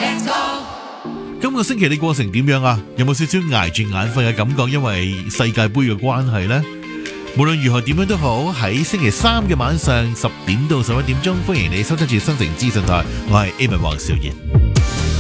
今個星期你過成點樣啊？有冇少少捱住眼瞓嘅感覺？因為世界盃嘅關係呢？無論如何點樣都好，喺星期三嘅晚上10點到11點鐘，歡迎你收聽住新城資訊台，我係 Amin 黃兆賢。